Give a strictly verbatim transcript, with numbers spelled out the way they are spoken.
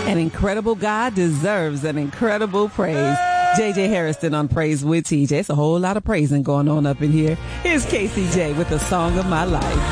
An incredible God deserves an incredible praise. J J Harrison on Praise with T J. It's a whole lot of praising going on up in here. Here's K C J with the song of my life.